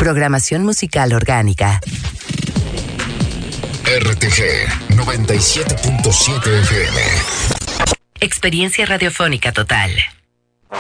Programación musical orgánica. RTG 97.7 FM. Experiencia radiofónica total.